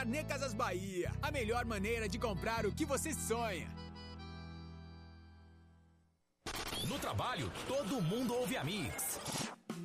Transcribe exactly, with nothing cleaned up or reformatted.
Carnê Casas Bahia, a melhor maneira de comprar o que você sonha. No trabalho, todo mundo ouve a Mix.